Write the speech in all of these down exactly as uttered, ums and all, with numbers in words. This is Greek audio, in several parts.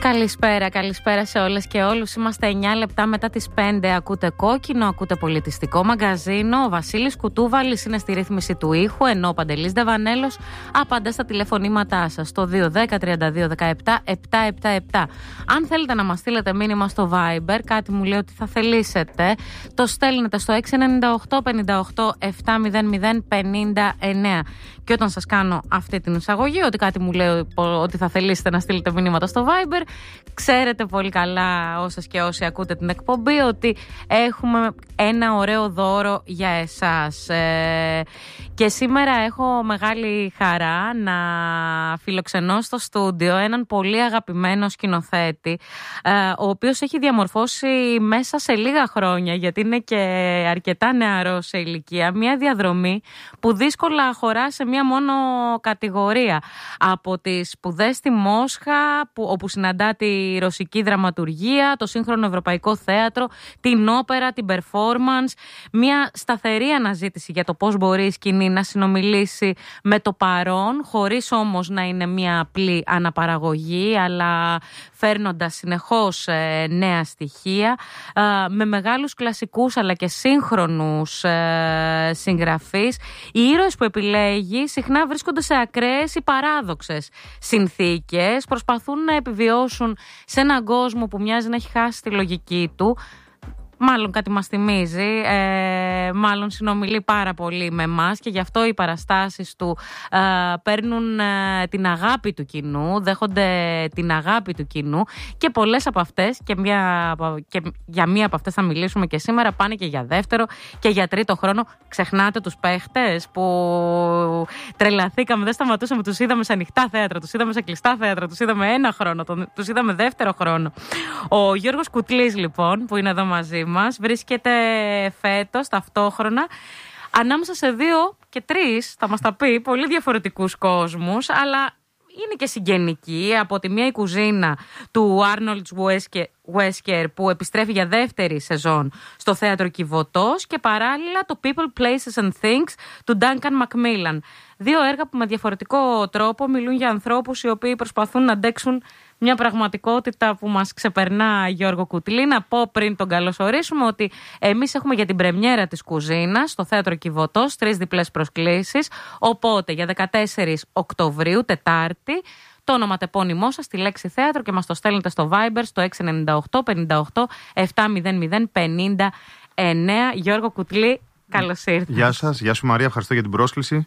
Καλησπέρα, καλησπέρα σε όλες και όλους. Είμαστε εννιά λεπτά μετά τις πέντε. Ακούτε Κόκκινο, ακούτε Πολιτιστικό Μαγκαζίνο. Ο Βασίλης Κουτούβαλης είναι στη ρύθμιση του ήχου, ενώ ο Παντελής Δεβανέλος απαντά στα τηλεφωνήματά σας στο δύο ένα μηδέν τρία δύο ένα επτά επτά επτά επτά. Αν θέλετε να μας στείλετε μήνυμα στο Viber, κάτι μου λέει ότι θα θελήσετε, το στέλνετε στο έξι εννιά οκτώ πέντε οκτώ επτά μηδέν μηδέν πέντε εννιά. Και όταν σας κάνω αυτή την εισαγωγή, ότι κάτι μου λέει ότι θα θελήσετε να στείλετε μηνύματα στο Viber, ξέρετε πολύ καλά όσες και όσοι ακούτε την εκπομπή ότι έχουμε ένα ωραίο δώρο για εσάς. Ε, και σήμερα έχω μεγάλη χαρά να φιλοξενώ στο στούντιο έναν πολύ αγαπημένο σκηνοθέτη, ε, ο οποίος έχει διαμορφώσει μέσα σε λίγα χρόνια, γιατί είναι και αρκετά νεαρός σε ηλικία, μια διαδρομή που δύσκολα χωρά σε μια μόνο κατηγορία. Από τις σπουδές στη Μόσχα, που, όπου συναντά τη ρωσική δραματουργία, το σύγχρονο ευρωπαϊκό θέατρο, την όπερα, την performance, μια σταθερή αναζήτηση για το πώς μπορεί η σκηνή να συνομιλήσει με το παρόν, χωρίς όμως να είναι μια απλή αναπαραγωγή, αλλά φέρνοντας συνεχώς ε, νέα στοιχεία, ε, με μεγάλους κλασικούς αλλά και σύγχρονους ε, συγγραφείς. Οι ήρωες που επιλέγει συχνά βρίσκονται σε ακραίες ή παράδοξες συνθήκες, προσπαθούν να επιβιώσουν σε έναν κόσμο που μοιάζει να έχει χάσει τη λογική του. Μάλλον κάτι μας θυμίζει, ε, μάλλον συνομιλεί πάρα πολύ με εμάς και γι' αυτό οι παραστάσεις του ε, παίρνουν ε, την αγάπη του κοινού, δέχονται την αγάπη του κοινού και πολλές από αυτές, και, μια, και για μία από αυτές θα μιλήσουμε και σήμερα, πάνε και για δεύτερο και για τρίτο χρόνο. Ξεχνάτε τους παίχτες που τρελαθήκαμε, δεν σταματούσαμε, τους είδαμε σε ανοιχτά θέατρα, τους είδαμε σε κλειστά θέατρα, τους είδαμε ένα χρόνο, τους είδαμε δεύτερο χρόνο. Ο Γιώργος Κουτλής λοιπόν, που είναι εδώ μαζί μας, βρίσκεται φέτος ταυτόχρονα ανάμεσα σε δύο και τρεις, θα μας τα πει, πολύ διαφορετικούς κόσμους, αλλά είναι και συγγενική. Από τη μία η κουζίνα του Άρνολτ Βέσκερ, που επιστρέφει για δεύτερη σεζόν στο θέατρο Κιβωτός, και παράλληλα το People, Places and Things του Duncan Macmillan. Δύο έργα που με διαφορετικό τρόπο μιλούν για ανθρώπους οι οποίοι προσπαθούν να αντέξουν μια πραγματικότητα που μας ξεπερνά. Γιώργο Κουτλή, να πω πριν τον καλωσορίσουμε ότι εμείς έχουμε για την πρεμιέρα της κουζίνας στο θέατρο Κιβωτός τρεις διπλές προσκλήσεις. Οπότε για δεκατέσσερις Οκτωβρίου, Τετάρτη, το ονοματεπώνυμό σας, τη λέξη θέατρο, και μας το στέλνετε στο Viber στο έξι εννιά οκτώ πέντε οκτώ επτά μηδέν μηδέν πέντε εννιά. Γιώργο Κουτλή, καλώς ήρθατε. Γεια σας, γεια σου Μαρία, ευχαριστώ για την πρόσκληση.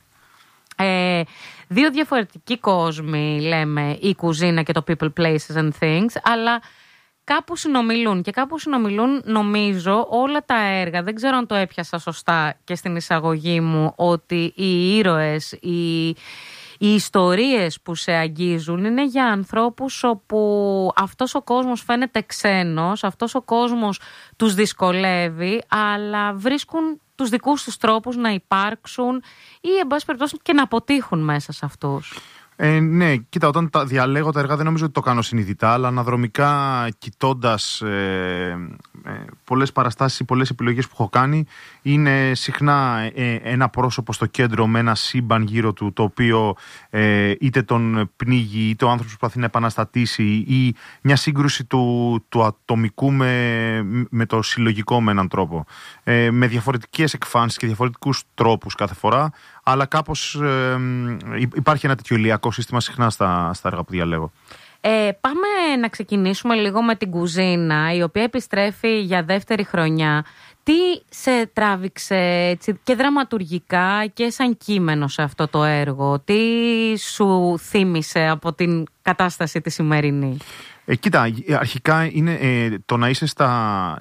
Ε, δύο διαφορετικοί κόσμοι, λέμε, η κουζίνα και το People, Places and Things, αλλά κάπου συνομιλούν και κάπου συνομιλούν νομίζω όλα τα έργα. Δεν ξέρω αν το έπιασα σωστά και στην εισαγωγή μου, ότι οι ήρωες, οι, οι ιστορίες που σε αγγίζουν είναι για ανθρώπους όπου αυτός ο κόσμος φαίνεται ξένος, αυτός ο κόσμος τους δυσκολεύει, αλλά βρίσκουν τους δικούς τους τρόπους να υπάρξουν ή εν πάση περιπτώσει και να αποτύχουν μέσα σε αυτούς. Ε, ναι, κοίτα, όταν τα διαλέγω τα έργα δεν νομίζω ότι το κάνω συνειδητά, αλλά αναδρομικά κοιτώντας ε, ε, πολλές παραστάσεις ή πολλές επιλογές που έχω κάνει, είναι συχνά ε, ένα πρόσωπο στο κέντρο με ένα σύμπαν γύρω του, το οποίο ε, είτε τον πνίγει είτε ο άνθρωπος προσπαθεί να επαναστατήσει, ή μια σύγκρουση του, του ατομικού με, με το συλλογικό με έναν τρόπο, ε, με διαφορετικές εκφάνσεις και διαφορετικούς τρόπους κάθε φορά, αλλά κάπως ε, υπάρχει ένα τέτοιο ηλιακό σύστημα συχνά στα, στα έργα που διαλέγω. Ε, πάμε να ξεκινήσουμε λίγο με την κουζίνα, η οποία επιστρέφει για δεύτερη χρονιά. Τι σε τράβηξε έτσι, και δραματουργικά και σαν κείμενο σε αυτό το έργο? Τι σου θύμισε από την κατάσταση τη σημερινή? Ε, κοίτα, αρχικά είναι ε, το να είσαι στα,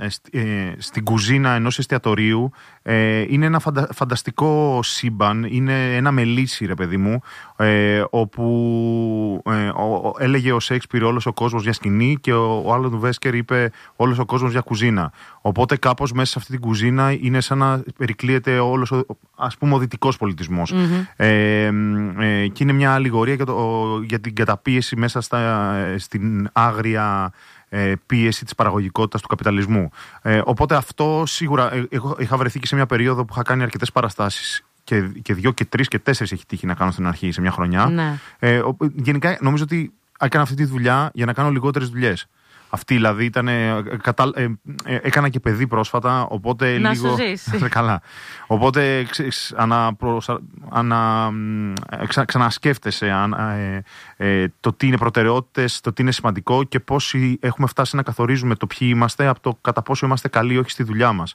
ε, στην κουζίνα ενός εστιατορίου, ε, είναι ένα φαντα, φανταστικό σύμπαν, είναι ένα μελίσι, ρε παιδί μου, ε, όπου ε, ο, ο, έλεγε ο Σέξπιρ όλος ο κόσμος για σκηνή και ο, ο Άρνολτ Βέσκερ είπε όλος ο κόσμος για κουζίνα. Οπότε κάπως μέσα σε αυτή την κουζίνα είναι σαν να περικλείεται όλος ο, ας πούμε, ο δυτικός πολιτισμός. Mm-hmm. Ε, ε, και είναι μια αλληγορία για, το, για την καταπίεση μέσα στα, στην άγρια ε, πίεση της παραγωγικότητας του καπιταλισμού. Ε, οπότε αυτό σίγουρα, ε, εγώ είχα βρεθεί και σε μια περίοδο που είχα κάνει αρκετές παραστάσεις και, και δύο και τρεις και τέσσερις έχει τύχει να κάνω στην αρχή σε μια χρονιά. Ναι. Ε, γενικά νομίζω ότι έκανα αυτή τη δουλειά για να κάνω λιγότερες δουλειές. Αυτή δηλαδή ήταν. Ε, κατα... ε, ε, έκανα και παιδί πρόσφατα, οπότε να λίγο. Σου ζήσει. Καλά. Οπότε ξέρεις, ανα, προσα... ανα, ξα... ξανασκέφτεσαι αν, ε, ε, το τι είναι προτεραιότητες, το τι είναι σημαντικό και πώς έχουμε φτάσει να καθορίζουμε το ποιοι είμαστε από το κατά πόσο είμαστε καλοί ή όχι στη δουλειά μας.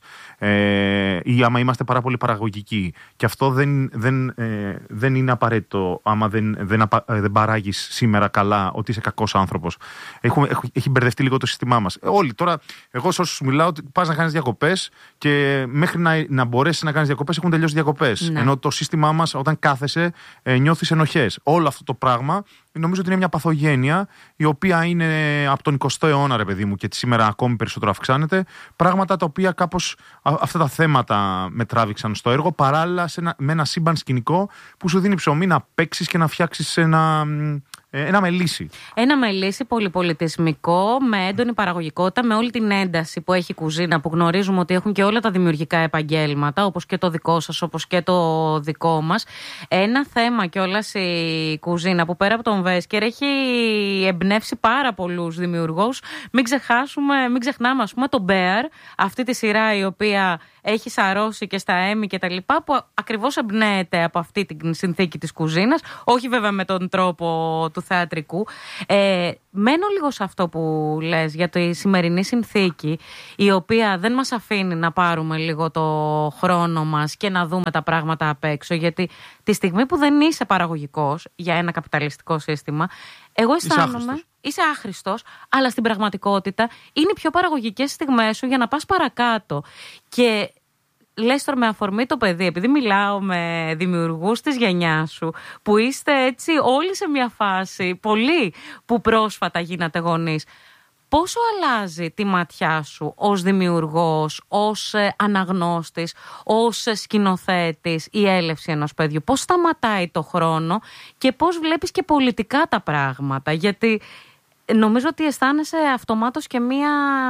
Ε, ή άμα είμαστε πάρα πολύ παραγωγικοί. Και αυτό δεν, δεν, ε, δεν είναι απαραίτητο άμα δεν, δεν, απα... δεν παράγεις σήμερα καλά ότι είσαι κακός άνθρωπος. Έχουμε, έχει μπερδευτεί λίγο το σύστημά μας. Όλοι τώρα, εγώ σε όσους μιλάω, πας να κάνεις διακοπές και μέχρι να, να μπορέσεις να κάνεις διακοπές έχουν τελειώσει διακοπές. Ναι. Ενώ το σύστημά μας, όταν κάθεσαι, ε, νιώθεις ενοχές. Όλο αυτό το πράγμα νομίζω ότι είναι μια παθογένεια η οποία είναι από τον εικοστό αιώνα, ρε παιδί μου, και σήμερα ακόμη περισσότερο αυξάνεται. Πράγματα τα οποία κάπως αυτά τα θέματα με τράβηξαν στο έργο, παράλληλα σε ένα, με ένα σύμπαν σκηνικό που σου δίνει ψωμί να παίξεις και να φτιάξεις ένα. Ένα μελίσι. Ένα μελίσι πολυπολιτισμικό, με έντονη παραγωγικότητα, με όλη την ένταση που έχει η κουζίνα, που γνωρίζουμε ότι έχουν και όλα τα δημιουργικά επαγγέλματα, όπως και το δικό σας, όπως και το δικό μας. Ένα θέμα κιόλας η κουζίνα που πέρα από τον Βέσκερ έχει εμπνεύσει πάρα πολλούς δημιουργούς. Μην ξεχάσουμε, μην ξεχνάμε, ας πούμε, το Bear, αυτή τη σειρά η οποία έχει σαρώσει και στα Emmy και τα λοιπά, που ακριβώς εμπνέεται από αυτή την συνθήκη της κουζίνας, όχι βέβαια με τον τρόπο του θεατρικού. Ε, μένω λίγο σε αυτό που λες για τη σημερινή συνθήκη, η οποία δεν μας αφήνει να πάρουμε λίγο το χρόνο μας και να δούμε τα πράγματα απ' έξω, γιατί τη στιγμή που δεν είσαι παραγωγικός για ένα καπιταλιστικό σύστημα, εγώ αισθάνομαι... Είσαι άχρηστος, αλλά στην πραγματικότητα είναι οι πιο παραγωγικές στιγμές σου για να πας παρακάτω. Και λες τώρα με αφορμή το παιδί, επειδή μιλάω με δημιουργούς της γενιάς σου, που είστε έτσι όλοι σε μια φάση, πολλοί που πρόσφατα γίνατε γονείς, πόσο αλλάζει τη ματιά σου ως δημιουργός, ως αναγνώστης, ως σκηνοθέτης η έλευση ενός παιδιού? Πώς σταματάει το χρόνο και πώς βλέπεις και πολιτικά τα πράγματα? Γιατί νομίζω ότι αισθάνεσαι αυτομάτως και μία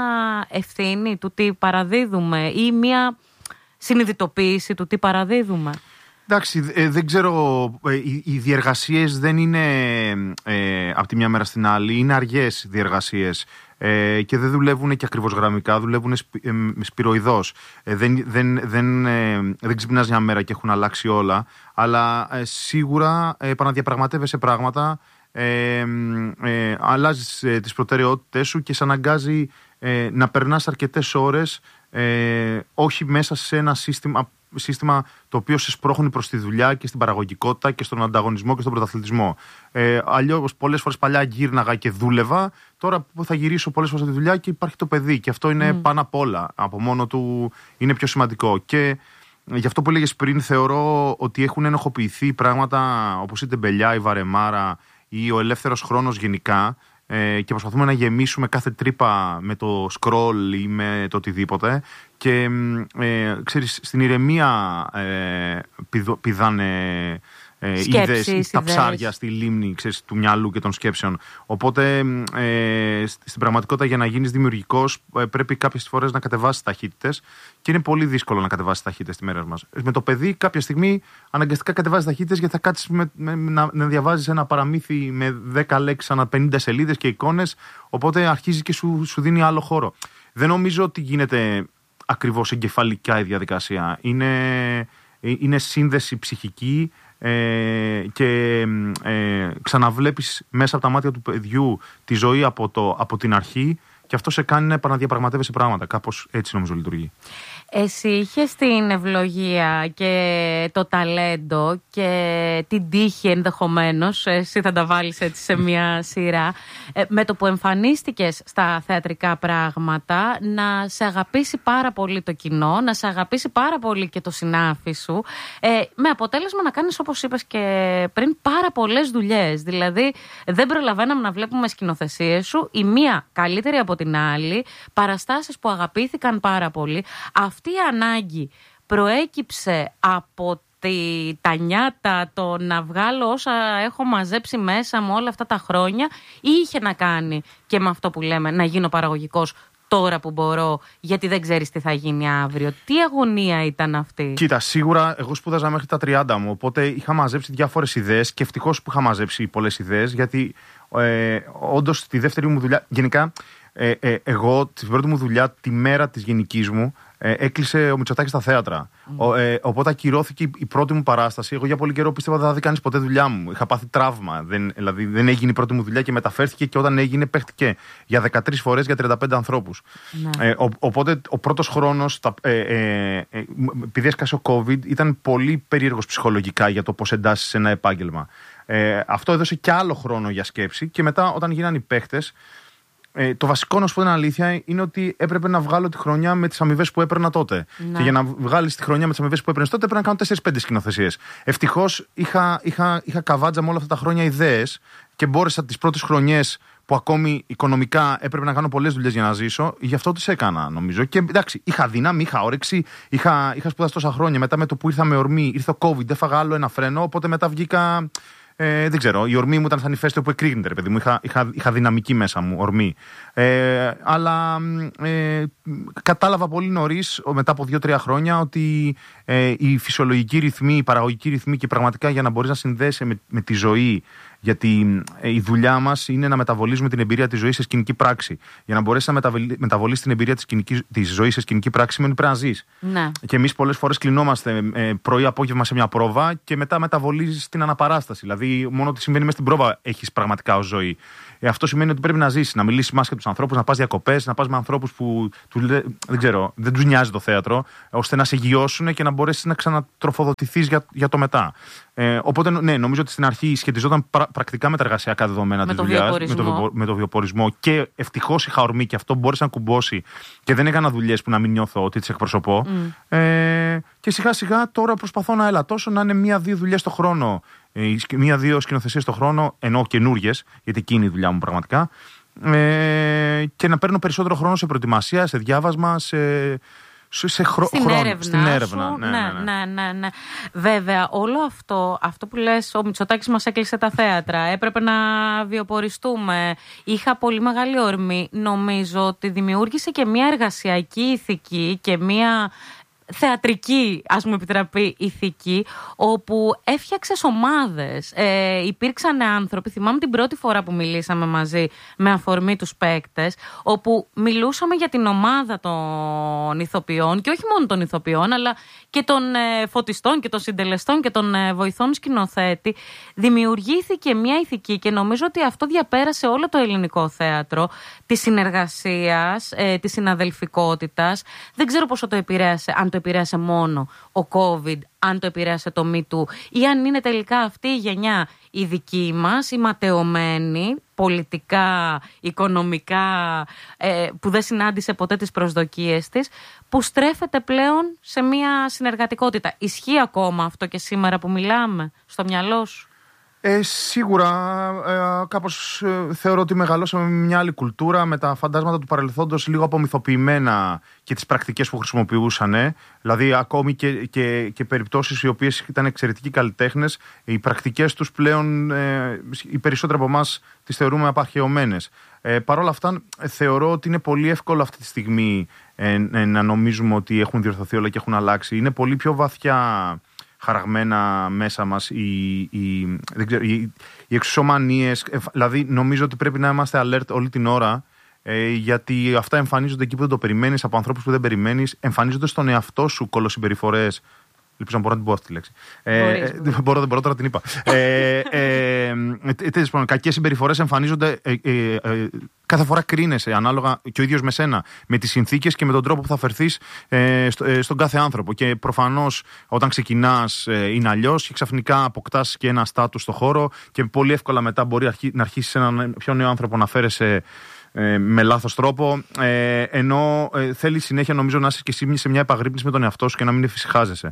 ευθύνη του τι παραδίδουμε ή μία συνειδητοποίηση του τι παραδίδουμε. Εντάξει, ε, δεν ξέρω, ε, οι, οι διεργασίες δεν είναι ε, από τη μια μέρα στην άλλη, είναι αργές οι διεργασίες ε, και δεν δουλεύουν και ακριβώς γραμμικά, δουλεύουν σπι, ε, σπυροειδώς. Ε, δεν, δεν, δεν, ε, δεν ξυπνάς μια μέρα και έχουν αλλάξει όλα, αλλά ε, σίγουρα ε, επαναδιαπραγματεύεσαι πράγματα, ε, ε, αλλάζεις ε, τις προτεραιότητες σου και σε αναγκάζει ε, να περνάς αρκετές ώρες ε, όχι μέσα σε ένα σύστημα, σύστημα το οποίο σε σπρώχνει προς τη δουλειά και στην παραγωγικότητα και στον ανταγωνισμό και στον πρωταθλητισμό. Ε, αλλιώς πολλές φορές παλιά γύρναγα και δούλευα, τώρα που θα γυρίσω πολλές φορές στη δουλειά και υπάρχει το παιδί και αυτό είναι mm. πάνω απ' όλα, από μόνο του είναι πιο σημαντικό. Και γι' αυτό που έλεγες πριν, θεωρώ ότι έχουν ενοχοποιηθεί πράγματα όπως η τεμπελιά, η βαρεμάρα ή ο ελεύθερος χρόνος γενικά, ε, και προσπαθούμε να γεμίσουμε κάθε τρύπα με το scroll ή με το οτιδήποτε και ε, ξέρεις, στην ηρεμία ε, πηδ, πηδάνε ε, είδες τα ψάρια στη λίμνη, ξέρεις, του μυαλού και των σκέψεων. Οπότε ε, στην πραγματικότητα, για να γίνεις δημιουργικός ε, πρέπει κάποιες φορές να κατεβάσεις ταχύτητες και είναι πολύ δύσκολο να κατεβάσεις ταχύτητες στη μέρα μας. Με το παιδί κάποια στιγμή αναγκαστικά κατεβάζεις ταχύτητες γιατί θα κάτσεις με, με, να, να διαβάζεις ένα παραμύθι με δέκα λέξεις ανά πενήντα σελίδες και εικόνες, οπότε αρχίζει και σου, σου δίνει άλλο χώρο. Δεν νομίζω ότι γίνεται ακριβώς εγκεφαλικά η διαδικασία. Είναι, είναι σύνδεση ψυχική ε, και ε, ξαναβλέπεις μέσα από τα μάτια του παιδιού τη ζωή από, το, από την αρχή και αυτό σε κάνει να επαναδιαπραγματεύεσαι πράγματα. Κάπως έτσι νομίζω λειτουργεί. Εσύ είχες την ευλογία και το ταλέντο και την τύχη ενδεχομένως, εσύ θα τα βάλεις έτσι σε μια σειρά, ε, με το που εμφανίστηκες στα θεατρικά πράγματα, να σε αγαπήσει πάρα πολύ το κοινό, να σε αγαπήσει πάρα πολύ και το συνάφι σου, ε, με αποτέλεσμα να κάνεις, όπως είπες και πριν, πάρα πολλές δουλειές. Δηλαδή δεν προλαβαίναμε να βλέπουμε σκηνοθεσίες σου, η μία καλύτερη από την άλλη, παραστάσεις που αγαπήθηκαν πάρα πολύ. Αυτή η ανάγκη προέκυψε από τη, τα νιάτα, το να βγάλω όσα έχω μαζέψει μέσα μου όλα αυτά τα χρόνια, ή είχε να κάνει και με αυτό που λέμε, να γίνω παραγωγικός τώρα που μπορώ, γιατί δεν ξέρεις τι θα γίνει αύριο? Τι αγωνία ήταν αυτή? Κοίτα, σίγουρα εγώ σπούδαζα μέχρι τα τριάντα μου, οπότε είχα μαζέψει διάφορες ιδέες και ευτυχώς που είχα μαζέψει πολλές ιδέες, γιατί Ε, όντως, τη δεύτερη μου δουλειά. Γενικά, ε, ε, εγώ την πρώτη μου δουλειά, τη μέρα της γενικής μου, ε, έκλεισε ο Μητσοτάκης στα θέατρα. Mm. Ο, ε, οπότε ακυρώθηκε η πρώτη μου παράσταση. Εγώ για πολύ καιρό πίστευα ότι δεν θα δει κανείς ποτέ δουλειά μου. Είχα πάθει τραύμα. Δεν, δηλαδή δεν έγινε η πρώτη μου δουλειά και μεταφέρθηκε, και όταν έγινε, παίχτηκε για δεκατρείς φορές για τριάντα πέντε ανθρώπους. Mm. Ε, ο, οπότε ο πρώτος χρόνος, τα, ε, ε, ε, επειδή έσκασε ο COVID, ήταν πολύ περίεργος ψυχολογικά για το πώς εντάσσεις ένα επάγγελμα. Ε, αυτό έδωσε και άλλο χρόνο για σκέψη, και μετά, όταν γίνανε οι παίχτες, Ε, το βασικό, να σου πω την αλήθεια, είναι ότι έπρεπε να βγάλω τη χρονιά με τις αμοιβές που έπαιρνα τότε. Ναι. Και για να βγάλεις τη χρονιά με τις αμοιβές που έπαιρνες τότε, έπρεπε να κάνω τέσσερις πέντε σκηνοθεσίες. Ευτυχώς είχα, είχα, είχα καβάτζα με όλα αυτά τα χρόνια ιδέες, και μπόρεσα τις πρώτες χρονιές που ακόμη οικονομικά έπρεπε να κάνω πολλές δουλειές για να ζήσω, γι' αυτό τις έκανα, νομίζω. Και εντάξει, είχα δύναμη, είχα όρεξη, είχα, είχα σπουδάσει τόσα χρόνια. Μετά, με το που ήρθα με ορμή, ήρθε ο COVID, έφαγα άλλο ένα φρένο, οπότε μετά βγήκα. Ε, δεν ξέρω, η ορμή μου ήταν σαν ηφαίστειο που εκρήγνεται, ρε παιδί μου. Είχα, είχα, είχα δυναμική μέσα μου, ορμή. Ε, αλλά ε, κατάλαβα πολύ νωρίς, μετά από δύο-τρία χρόνια, ότι ε, η φυσιολογική ρυθμή, η παραγωγική ρυθμή, και πραγματικά για να μπορείς να συνδέεσαι με, με τη ζωή. Γιατί ε, η δουλειά μας είναι να μεταβολίζουμε την εμπειρία της ζωής σε σκηνική πράξη. Για να μπορέσεις να μεταβολίσεις την εμπειρία της, σκηνικής, της ζωής σε σκηνική πράξη, σημαίνει πρέπει να ζεις. Ναι. Και εμείς πολλές φορές κλεινόμαστε ε, πρωί-απόγευμα σε μια πρόβα, και μετά μεταβολίζεις την αναπαράσταση. Δηλαδή, μόνο ότι συμβαίνει μέσα στην πρόβα έχεις πραγματικά ως ζωή. Ε, αυτό σημαίνει ότι πρέπει να ζήσεις, να μιλήσεις μάσκα με τους ανθρώπους, να πας διακοπές, να πας με ανθρώπους που τους, δεν ξέρω, δεν τους νοιάζει το θέατρο, ώστε να σε γιώσουν και να μπορέσεις να ξανατροφοδοτηθείς για, για το μετά. Ε, οπότε, ναι, νομίζω ότι στην αρχή σχετιζόταν πρα, πρακτικά με τα εργασιακά δεδομένα της δουλειάς, με, το, με το βιοπορισμό, και ευτυχώς είχα ορμή και αυτό μπόρεσα να κουμπώσει, και δεν έκανα δουλειές που να μην νιώθω ότι τις εκπροσωπώ. Mm. Ε, και σιγά σιγά τώρα προσπαθώ να ελαττώσω, να είναι μία-δύο δουλειές το χρόνο, μία-δύο σκηνοθεσίες το χρόνο, ενώ καινούριες, γιατί εκεί είναι η δουλειά μου πραγματικά, ε, και να παίρνω περισσότερο χρόνο σε προετοιμασία, σε διάβασμα, σε. Σε χρο... Στην χρόνο, έρευνα, στην έρευνα. Σου, ναι, ναι, ναι, ναι. ναι, ναι, ναι. Βέβαια, όλο αυτό, αυτό που λες, ο Μητσοτάκης μας έκλεισε τα θέατρα, έπρεπε να βιοποριστούμε. Είχα πολύ μεγάλη ορμή. Νομίζω ότι δημιούργησε και μια εργασιακή ηθική και μια θεατρική, ας μου επιτραπεί, ηθική, όπου έφτιαξες ομάδες. Ε, υπήρξαν άνθρωποι, θυμάμαι την πρώτη φορά που μιλήσαμε μαζί με αφορμή τους παίκτες, όπου μιλούσαμε για την ομάδα των ηθοποιών, και όχι μόνο των ηθοποιών, αλλά και των ε, φωτιστών και των συντελεστών και των ε, βοηθών σκηνοθέτη. Δημιουργήθηκε μια ηθική, και νομίζω ότι αυτό διαπέρασε όλο το ελληνικό θέατρο, της συνεργασίας, ε, της συναδελφικότητας. Δεν ξέρω πόσο το επηρέασε, αν το επηρέασε μόνο ο COVID, αν το επηρέασε το Me Too, ή αν είναι τελικά αυτή η γενιά η δική μας, η ματαιωμένη, πολιτικά, οικονομικά, ε, που δεν συνάντησε ποτέ τις προσδοκίες της, που στρέφεται πλέον σε μια συνεργατικότητα. Ισχύει ακόμα αυτό και σήμερα που μιλάμε, στο μυαλό σου? Ε, σίγουρα, ε, κάπως ε, θεωρώ ότι μεγαλώσαμε με μια άλλη κουλτούρα, με τα φαντάσματα του παρελθόντος λίγο απομυθοποιημένα, και τις πρακτικές που χρησιμοποιούσαν. Ε. Δηλαδή, ακόμη και, και, και περιπτώσεις οι οποίες ήταν εξαιρετικοί καλλιτέχνες, οι πρακτικές τους πλέον, ε, οι περισσότεροι από εμάς τις θεωρούμε απαρχαιωμένες. Ε, Παρ' όλα αυτά, θεωρώ ότι είναι πολύ εύκολο αυτή τη στιγμή ε, ε, να νομίζουμε ότι έχουν διορθωθεί όλα και έχουν αλλάξει. Είναι πολύ πιο βαθιά χαραγμένα μέσα μας οι, οι, δεν ξέρω, οι, οι εξουσομανίες. Δηλαδή, νομίζω ότι πρέπει να είμαστε alert όλη την ώρα, ε, γιατί αυτά εμφανίζονται εκεί που δεν το περιμένεις, από ανθρώπους που δεν περιμένεις, εμφανίζονται στον εαυτό σου κολοσυμπεριφορές. Ελπίζω να μπορώ να την πω αυτή τη λέξη. Ε, δεν μπορώ, δεν μπορώ, τώρα την είπα. ε, ε, ε, κακές συμπεριφορές εμφανίζονται. Ε, ε, ε, κάθε φορά κρίνεσαι ανάλογα και ο ίδιος με σένα, με τις συνθήκες και με τον τρόπο που θα φερθείς ε, στο, ε, στον κάθε άνθρωπο. Και προφανώς όταν ξεκινάς ε, είναι αλλιώς, και ξαφνικά αποκτάς και ένα στάτους στο χώρο, και πολύ εύκολα μετά μπορεί αρχί, να αρχίσεις έναν πιο νέο άνθρωπο να φέρεσαι Ε, με λάθος τρόπο, ε, ενώ ε, θέλει συνέχεια, νομίζω, να είσαι και εσύ σε μια επαγρύπνηση με τον εαυτό σου και να μην εφησυχάζεσαι.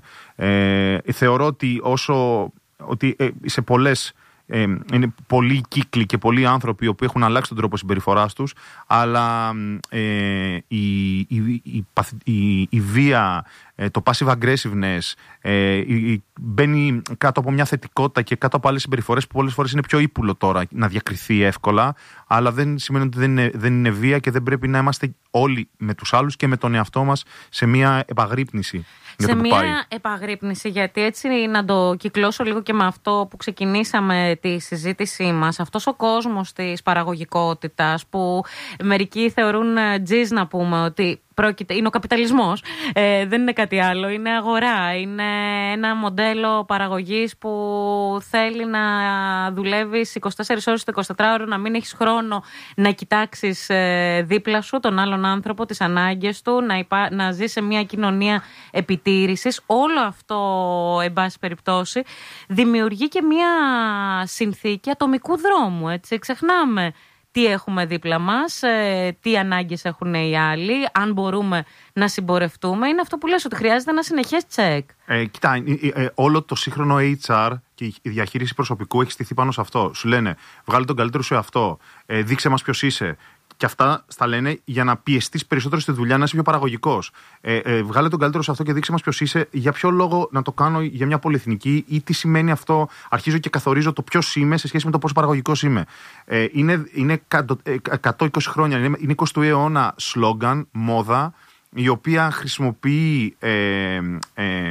Ε, θεωρώ ότι όσο ότι ε, σε πολλές ε, είναι πολλοί κύκλοι και πολλοί άνθρωποι που έχουν αλλάξει τον τρόπο συμπεριφοράς τους, αλλά ε, η, η, η, η, η βία ε, το passive aggressiveness, ε, μπαίνει κάτω από μια θετικότητα και κάτω από άλλες συμπεριφορές που πολλές φορές είναι πιο ύπουλο τώρα να διακριθεί εύκολα, αλλά δεν σημαίνει ότι δεν είναι, δεν είναι βία και δεν πρέπει να είμαστε όλοι με τους άλλους και με τον εαυτό μας σε μια επαγρύπνηση. Σε μια πάει. επαγρύπνηση, γιατί έτσι να το κυκλώσω λίγο και με αυτό που ξεκινήσαμε τη συζήτησή μας, αυτός ο κόσμος της παραγωγικότητας που μερικοί θεωρούν τζιζ να πούμε ότι πρόκειται, είναι ο καπιταλισμός, ε, δεν είναι κάτι άλλο, είναι αγορά, είναι ένα μοντέλο παραγωγής που θέλει να δουλεύεις είκοσι τέσσερις ώρες το εικοσιτετράωρο, να μην έχεις χρόνο να κοιτάξεις ε, δίπλα σου τον άλλον άνθρωπο, τις ανάγκες του, να, υπά, να ζεις σε μια κοινωνία επιτήρησης. Όλο αυτό, εν πάση περιπτώσει, δημιουργεί και μια συνθήκη ατομικού δρόμου, έτσι, ξεχνάμε τι έχουμε δίπλα μας, τι ανάγκες έχουν οι άλλοι, αν μπορούμε να συμπορευτούμε. Είναι αυτό που λες, ότι χρειάζεται ένα συνεχές τσεκ. Ε, κοιτά, ε, ε, όλο το σύγχρονο έιτς αρ και η διαχείριση προσωπικού έχει στηθεί πάνω σε αυτό. Σου λένε, βγάλε τον καλύτερο σου εαυτό, ε, δείξε μας ποιος είσαι. Και αυτά στα λένε για να πιεστείς περισσότερο στη δουλειά, να είσαι πιο παραγωγικός. Ε, ε, βγάλε τον καλύτερο σε αυτό και δείξε μας ποιος είσαι. Για ποιο λόγο να το κάνω για μια πολυεθνική ή τι σημαίνει αυτό. Αρχίζω και καθορίζω το ποιος είμαι σε σχέση με το πόσο παραγωγικός είμαι. Ε, είναι είναι εκατό είκοσι χρόνια, είναι, είναι εικοστού αιώνα σλόγγαν, μόδα, η οποία χρησιμοποιεί ε, ε,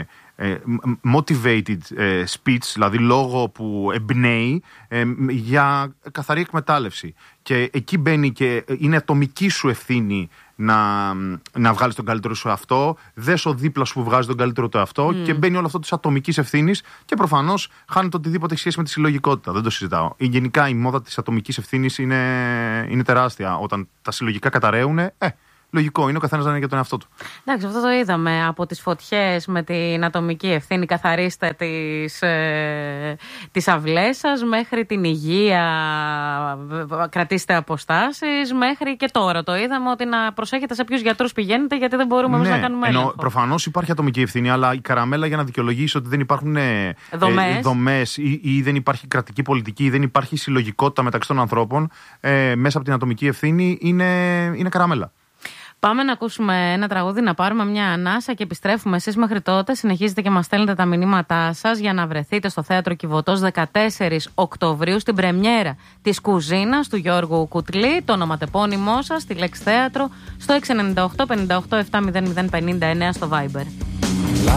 motivated speech, δηλαδή λόγο που εμπνέει, για καθαρή εκμετάλλευση. Και εκεί μπαίνει και είναι ατομική σου ευθύνη να, να βγάλεις τον καλύτερο σου αυτό, δες ο δίπλα σου που βγάζει τον καλύτερο του αυτό, mm. και μπαίνει όλο αυτό της ατομικής ευθύνης και προφανώς χάνεται οτιδήποτε έχει σχέση με τη συλλογικότητα. Δεν το συζητάω. Γενικά η μόδα της ατομικής ευθύνης είναι, είναι τεράστια. Όταν τα συλλογικά καταραίουν, ε, λογικό είναι ο καθένας να είναι για τον εαυτό του. Εντάξει, αυτό το είδαμε από τις φωτιές με την ατομική ευθύνη. Καθαρίστε τις, ε, τις αυλές σας, μέχρι την υγεία, κρατήστε αποστάσεις, μέχρι και τώρα το είδαμε ότι να προσέχετε σε ποιους γιατρούς πηγαίνετε, γιατί δεν μπορούμε εμείς, ναι, να κάνουμε έλεγχο. Προφανώς υπάρχει ατομική ευθύνη, αλλά η καραμέλα για να δικαιολογήσει ότι δεν υπάρχουν ε, δομές, ε, δομές ή, ή δεν υπάρχει κρατική πολιτική ή δεν υπάρχει συλλογικότητα μεταξύ των ανθρώπων ε, μέσα από την ατομική ευθύνη είναι, είναι καραμέλα. Πάμε να ακούσουμε ένα τραγούδι, να πάρουμε μια ανάσα και επιστρέφουμε. Εσείς μέχρι τότε συνεχίζετε και μας στέλνετε τα μηνύματά σας για να βρεθείτε στο Θέατρο Κιβωτός δεκατέσσερις Οκτωβρίου στην πρεμιέρα της Κουζίνας του Γιώργου Κουτλή, το ονοματεπώνυμό σας, τη λέξη θέατρο, στο έξι εννιά οκτώ πέντε οκτώ επτά μηδέν μηδέν πέντε εννιά στο Viber.